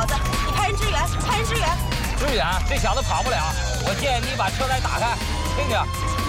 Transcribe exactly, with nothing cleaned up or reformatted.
小子，你派人支援，派人支援！ 支援，这小子跑不了。我建议你把车来打开，听听。